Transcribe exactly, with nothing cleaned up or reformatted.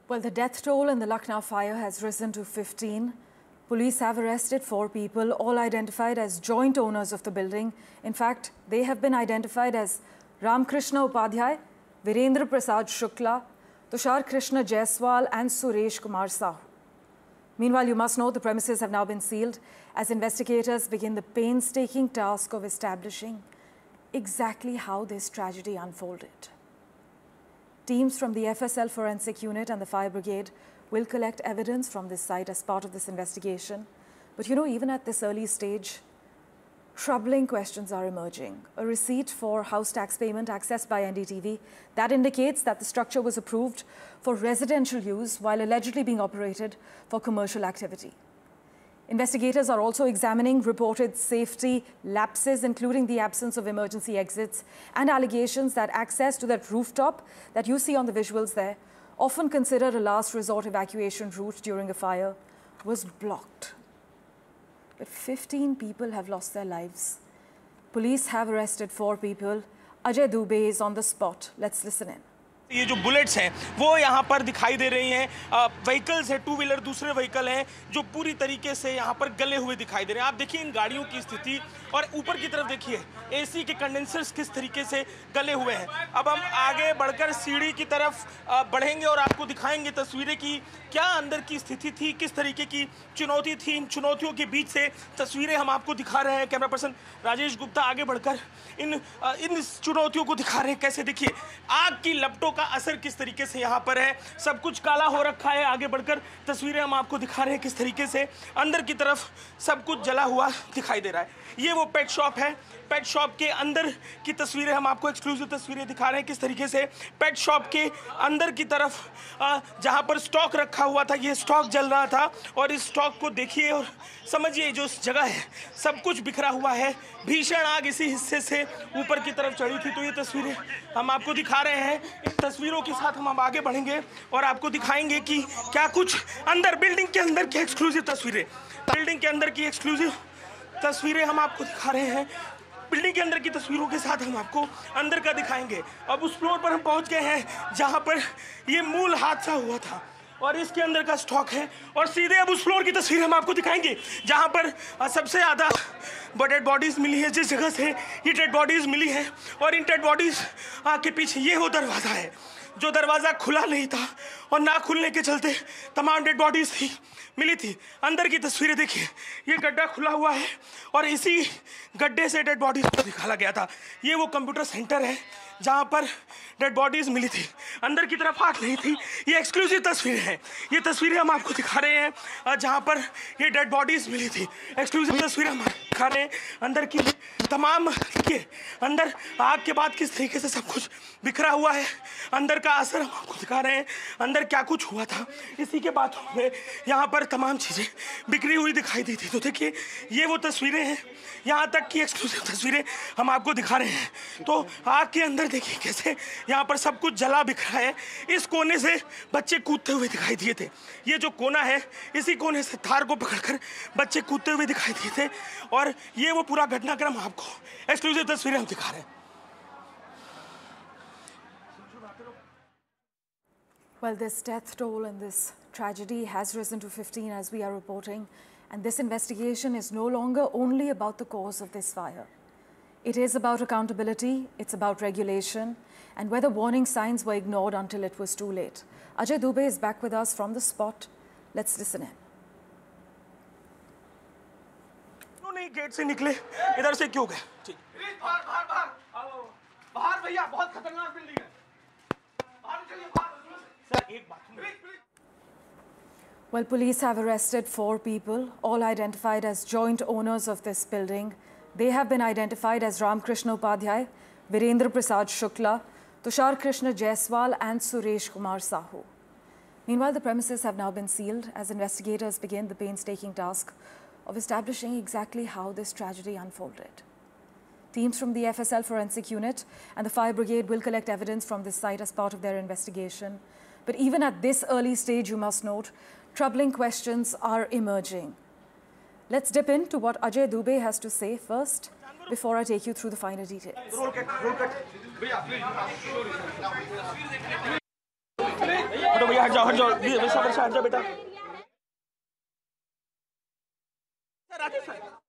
Well, the death toll in the Lucknow fire has risen to fifteen. Police have arrested four people, all identified as joint owners of the building. In fact, they have been identified as Ramkrishna Upadhyay, Virendra Prasad Shukla, Tushar Krishna Jaiswal and Suresh Kumar Sahu. Meanwhile, you must know the premises have now been sealed as investigators begin the painstaking task of establishing exactly how this tragedy unfolded. Teams from the F S L Forensic Unit and the Fire Brigade will collect evidence from this site as part of this investigation. But you know, even at this early stage, troubling questions are emerging. A receipt for house tax payment accessed by N D T V that indicates that the structure was approved for residential use while allegedly being operated for commercial activity. Investigators are also examining reported safety lapses, including the absence of emergency exits and allegations that access to that rooftop that you see on the visuals there, often considered a last resort evacuation route during a fire, was blocked. But fifteen people have lost their lives. Police have arrested four people. Ajay Dubey is on the spot. Let's listen in. ये जो bullets हैं वो यहाँ पर दिखाई दे रही हैं, vehicles है, टू व्हीलर दूसरे व्हीकल हैं जो पूरी तरीके से यहाँ पर गले हुए दिखाई दे रहे हैं। आप देखिए इन गाड़ियों की स्थिति और ऊपर की तरफ देखिए एसी के कंडेंसर्स किस तरीके से गले हुए हैं। अब हम आगे बढ़कर सीढ़ी की तरफ बढ़ेंगे और आपको दिखाएंगे तस्वीरें की क्या अंदर की स्थिति थी, किस तरीके की चुनौती थी। इन चुनौतियों के बीच से तस्वीरें हम आपको दिखा रहे हैं। कैमरा पर्सन राजेश गुप्ता आगे बढ़कर इन इन चुनौतियों को दिखा रहे हैं। कैसे देखिए आग की लपटों का असर किस तरीके से यहाँ पर है, सब कुछ काला हो रखा है। आगे बढ़कर तस्वीरें हम आपको दिखा रहे हैं किस तरीके से अंदर की तरफ सब कुछ जला हुआ दिखाई दे रहा है। ये वो पेट शॉप है, पेट शॉप के अंदर की तस्वीरें हम आपको एक्सक्लूसिव तस्वीरें दिखा रहे हैं किस तरीके से पेट शॉप के अंदर की तरफ जहाँ पर स्टॉक रखा हुआ था ये स्टॉक जल रहा था। और इस स्टॉक को देखिए और समझिए जो जगह है सब कुछ बिखरा हुआ है। भीषण आग इसी हिस्से से ऊपर की तरफ चढ़ी थी। तो ये तस्वीरें हम आपको दिखा रहे हैं। इन तस्वीरों के साथ हम आगे बढ़ेंगे और आपको दिखाएंगे कि क्या कुछ अंदर बिल्डिंग के अंदर की एक्सक्लूसिव तस्वीरें बिल्डिंग के अंदर की एक्सक्लूसिव तस्वीरें हम आपको दिखा रहे हैं। बिल्डिंग के अंदर की तस्वीरों के साथ हम आपको अंदर का दिखाएंगे। अब उस फ्लोर पर हम पहुंच गए हैं जहां पर ये मूल हादसा हुआ था और इसके अंदर का स्टॉक है और सीधे अब उस फ्लोर की तस्वीर हम आपको दिखाएंगे जहां पर सबसे ज़्यादा डेड बॉडीज़ मिली है। जिस जगह से ये डेड बॉडीज़ मिली है और इन डेड बॉडीज़ के पीछे ये वो दरवाज़ा है जो दरवाज़ा खुला नहीं था और ना खुलने के चलते तमाम डेड बॉडीज़ थी मिली थी। अंदर की तस्वीरें देखिए, ये गड्ढा खुला हुआ है और इसी गड्ढे से डेड बॉडीज को निकाला गया था। ये वो कंप्यूटर सेंटर है जहाँ पर डेड बॉडीज मिली थी। अंदर की तरफ आग नहीं थी। ये एक्सक्लूसिव तस्वीरें हैं। ये तस्वीरें हम आपको दिखा रहे हैं जहाँ पर ये डेड बॉडीज मिली थी। एक्सक्लूसिव तस्वीरें हम दिखा रहे हैं अंदर की तमाम। देखिए अंदर आग के बाद किस तरीके से सब कुछ बिखरा हुआ है। अंदर का असर हम आपको दिखा रहे हैं। अंदर क्या कुछ हुआ था इसी के बाद में यहाँ पर तमाम चीज़ें बिखरी हुई दिखाई दी थी। तो देखिए ये वो तस्वीरें हैं, यहाँ तक की एक्सक्लूसिव तस्वीरें हम आपको दिखा रहे हैं। तो आग के अंदर देखिए कैसे यहाँ पर सब कुछ जला बिखरा है। इस कोने से बच्चे कूदते हुए दिखाई दिए थे। ये जो कोना है इसी कोने से तार को पकड़कर बच्चे कूदते हुए दिखाई दिए थे और ये वो पूरा घटनाक्रम आपको एक्सक्लूसिव तस्वीरें हम दिखा रहे हैं। Well, this death toll and this tragedy has risen to fifteen as we are reporting, and this investigation is no longer only about the cause of this fire. It is about accountability, it's about regulation, and whether warning signs were ignored until it was too late. Ajay Dubey is back with us from the spot. Let's listen in. क्यों नहीं gate से निकले, इधर से क्यों गए? ठीक। बाहर बाहर बाहर बाहर भैया बहुत खतरनाक बिल्डिंग है। बाहर चलिए बाहर। Well, police have arrested four people, all identified as joint owners of this building. They have been identified as Ramkrishna Upadhyay, Virendra Prasad Shukla, Tushar Krishna Jaiswal and Suresh Kumar Sahu. Meanwhile, the premises have now been sealed as investigators begin the painstaking task of establishing exactly how this tragedy unfolded. Teams from the F S L Forensic Unit and the Fire Brigade will collect evidence from this site as part of their investigation. But even at this early stage, you must note, troubling questions are emerging. Let's dip into what Ajay Dubey has to say first, before I take you through the finer details. Photo भैया हट जाओ हट जाओ वैसा वर्षा हट जाओ बेटा। Rakesh sir